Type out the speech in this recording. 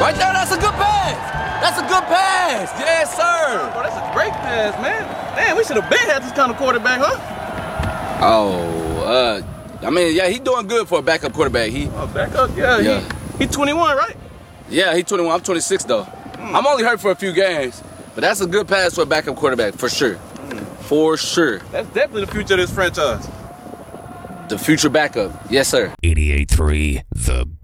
Right there, that's a good pass. That's a good pass. Yes, sir. Bro, that's a great pass, man. Damn, we should have been had this kind of quarterback, huh? Oh, I mean, yeah, he doing good for a backup quarterback. Backup? Yeah. He 21, right? Yeah, he 21. I'm 26 though. I'm only hurt for a few games, but that's a good pass for a backup quarterback for sure. For sure. That's definitely the future of this franchise. The future backup. Yes, sir. 88.3 The